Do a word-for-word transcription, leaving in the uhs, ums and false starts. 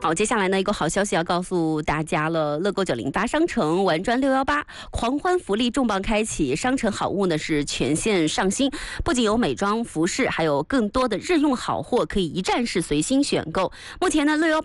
好，接下来呢，一个好消息要告诉大家了，乐购九零八商城玩转六一八狂欢福利重磅开启，商城好物呢是全线上新，不仅有美妆、服饰，还有更多的日用好货可以一站式随心选购。目前呢，乐